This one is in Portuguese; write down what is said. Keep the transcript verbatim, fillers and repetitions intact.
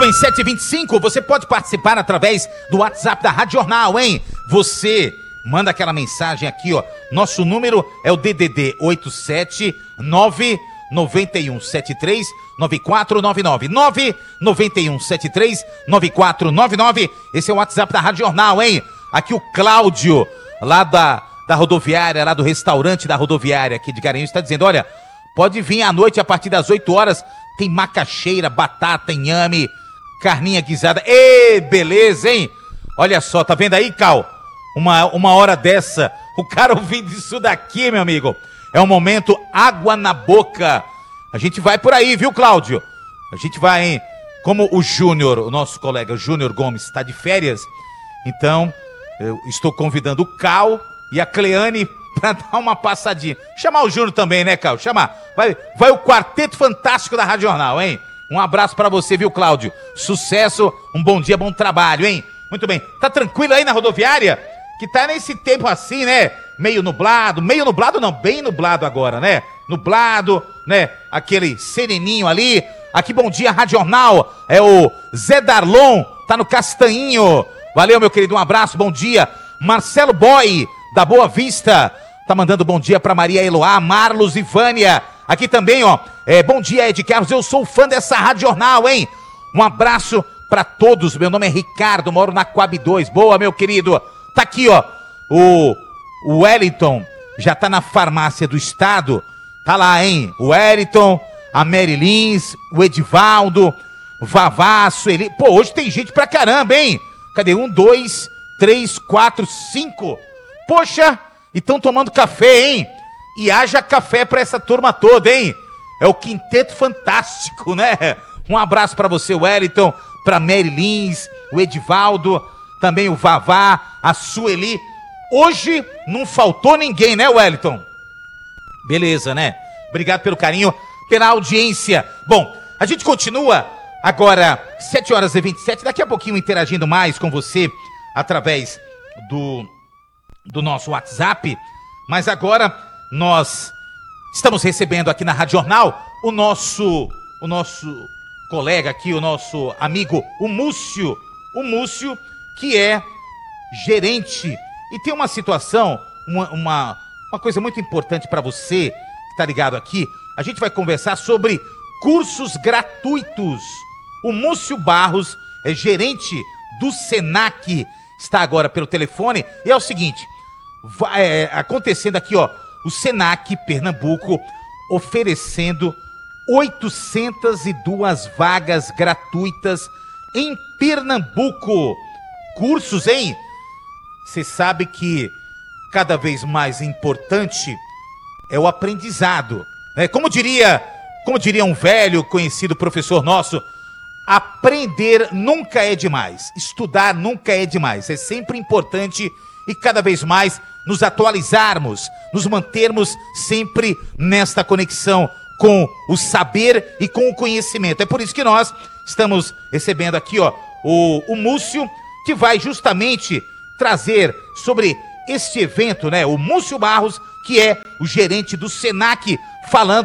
bem, sete e vinte e cinco, você pode participar através do WhatsApp da Rádio Jornal, hein? Você manda aquela mensagem aqui, ó. Nosso número é o D D D oito sete nove nove um sete três nove quatro nove nove. nove nove um sete três nove quatro nove nove. Esse é o WhatsApp da Rádio Jornal, hein? Aqui o Cláudio, lá da, da rodoviária, lá do restaurante da rodoviária aqui de Garanhuns, está dizendo, olha, pode vir à noite a partir das oito horas, tem macaxeira, batata, inhame, carninha guisada. Ê, beleza, hein? Olha só, tá vendo aí, Cal? Uma, uma hora dessa, o cara ouvindo isso daqui, meu amigo. É um momento água na boca. A gente vai por aí, viu, Cláudio? A gente vai, hein? Como o Júnior, o nosso colega Júnior Gomes, está de férias, então eu estou convidando o Cal e a Cleane para dar uma passadinha. Chamar o Júnior também, né, Cal? Chamar. Vai, vai o Quarteto Fantástico da Rádio Jornal, hein? Um abraço para você, viu, Cláudio? Sucesso, um bom dia, bom trabalho, hein? Muito bem. Tá tranquilo aí na rodoviária? Que tá nesse tempo assim, né? Meio nublado, meio nublado não, bem nublado agora, né? Nublado, né? Aquele sereninho ali. Aqui, bom dia, Rádio Jornal. É o Zé Darlon, tá no Castanhinho. Valeu, meu querido, um abraço, bom dia. Marcelo Boy, da Boa Vista, tá mandando bom dia pra Maria Eloá, Marlos e Vânia. Aqui também, ó, é, bom dia, Ed Carlos, eu sou fã dessa Rádio Jornal, hein? Um abraço pra todos, meu nome é Ricardo, moro na Coab dois. Boa, meu querido. Tá aqui, ó, o, o Wellington, já tá na farmácia do estado, tá lá, hein? O Wellington, a Mary Lins, o Edivaldo, o Vavá, a Sueli. Pô, hoje tem gente pra caramba, hein? Cadê? Um, dois, três, quatro, cinco. Poxa, e tão tomando café, hein? E haja café pra essa turma toda, hein? É o Quinteto Fantástico, né? Um abraço pra você, Wellington, pra Mary Lins, o Edivaldo, também o Vavá, a Sueli. Hoje não faltou ninguém, né, Wellington? Beleza, né? Obrigado pelo carinho, pela audiência. Bom, a gente continua agora, sete horas e vinte e sete, daqui a pouquinho interagindo mais com você através do, do nosso WhatsApp. Mas agora nós estamos recebendo aqui na Rádio Jornal o nosso, o nosso colega aqui, o nosso amigo, o Múcio. O Múcio, que é gerente. E tem uma situação, uma, uma, uma coisa muito importante para você que está ligado aqui. A gente vai conversar sobre cursos gratuitos. O Múcio Barros é gerente do Senac, está agora pelo telefone. E é o seguinte, vai, é, acontecendo aqui, ó, o Senac Pernambuco oferecendo oitocentas e duas vagas gratuitas em Pernambuco. Cursos, hein? Você sabe que cada vez mais importante é o aprendizado, né? Como diria, como diria um velho conhecido professor nosso, aprender nunca é demais, estudar nunca é demais, é sempre importante e cada vez mais nos atualizarmos, nos mantermos sempre nesta conexão com o saber e com o conhecimento. É por isso que nós estamos recebendo aqui, ó, o, o Múcio, que vai justamente trazer sobre este evento, né? O Múcio Barros, que é o gerente do Senac, falando